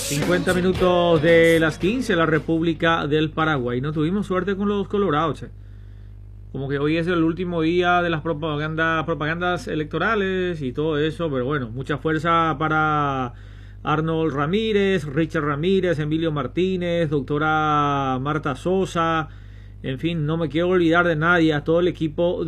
50 minutos de las 15, la República del Paraguay. No tuvimos suerte con los colorados. Como que hoy es el último día de las propagandas electorales y todo eso, pero bueno, mucha fuerza para Arnold Ramírez, Richard Ramírez, Emilio Martínez, doctora Marta Sosa, en fin, no me quiero olvidar de nadie, a todo el equipo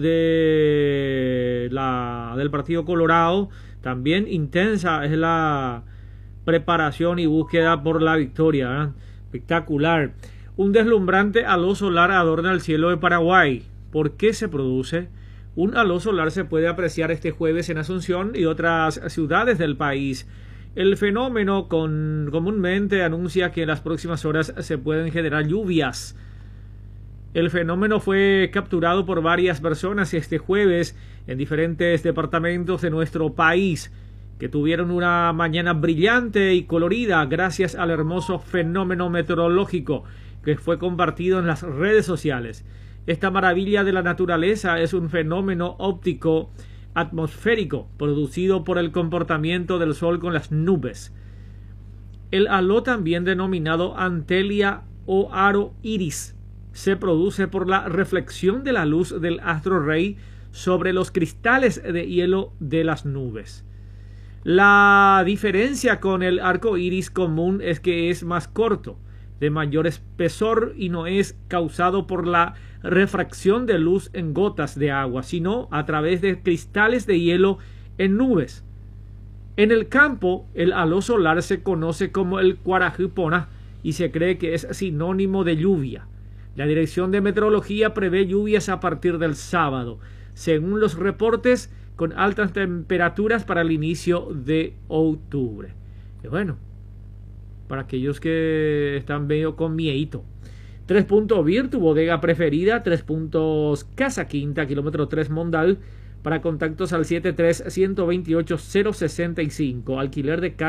del Partido Colorado. También intensa es la preparación y búsqueda por la victoria, ¿eh? Espectacular. Un deslumbrante halo solar adorna el cielo de Paraguay. ¿Por qué se produce? Un halo solar se puede apreciar este jueves en Asunción y otras ciudades del país. El fenómeno comúnmente anuncia que en las próximas horas se pueden generar lluvias. El fenómeno fue capturado por varias personas este jueves en diferentes departamentos de nuestro país, que tuvieron una mañana brillante y colorida gracias al hermoso fenómeno meteorológico que fue compartido en las redes sociales. Esta maravilla de la naturaleza es un fenómeno óptico atmosférico producido por el comportamiento del Sol con las nubes. El halo, también denominado antelia o aro iris, se produce por la reflexión de la luz del astro rey sobre los cristales de hielo de las nubes. La diferencia con el arco iris común es que es más corto, de mayor espesor y no es causado por la refracción de luz en gotas de agua, sino a través de cristales de hielo en nubes. En el campo, el halo solar se conoce como el Cuarajipona y se cree que es sinónimo de lluvia. La Dirección de Meteorología prevé lluvias a partir del sábado, según los reportes, con altas temperaturas para el inicio de octubre. Y bueno, para aquellos que están medio con miedito. 3 puntos Virtu, bodega preferida. 3 puntos Casa Quinta, kilómetro 3 Mondal. Para contactos al 73-128-065. Alquiler de casa.